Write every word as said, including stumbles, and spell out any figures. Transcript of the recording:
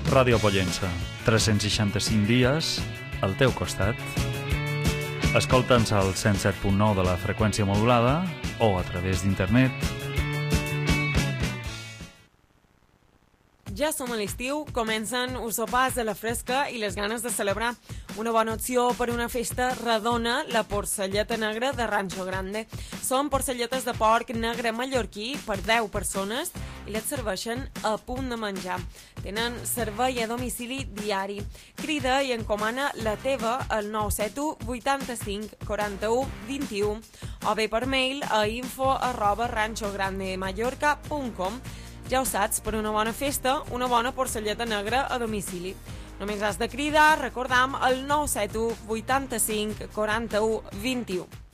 Ràdio Pollença, tres-cents seixanta-cinc dies al teu costat. Escolta'ns al cent set punt nou de la freqüència modulada o a través d'internet. Ja som a l'estiu, comencen els sopars a la fresca i les ganes de celebrar. Una bona opció per una festa redona, la porcelleta negra de Rancho Grande. Són porcelletes de porc negre mallorquí per deu persones i les serveixen a punt de menjar. Tenen servei a domicili diari. Crida i encomana la teva al nou set u vuitanta-cinc quaranta-u vint-i-u o bé per mail a info arroba ranchograndemallorca punt com. Ja ho saps, per una bona festa, una bona porcelleta negra a domicili. Només has de cridar, recordam, el nou set u vuitanta-cinc quaranta-u vint-i-u.